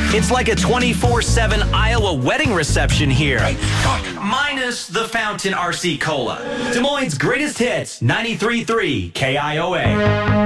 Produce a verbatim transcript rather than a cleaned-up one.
It's like a twenty-four seven Iowa wedding reception here. Minus the fountain R C Cola. Des Moines' greatest hits, ninety-three point three K I O A.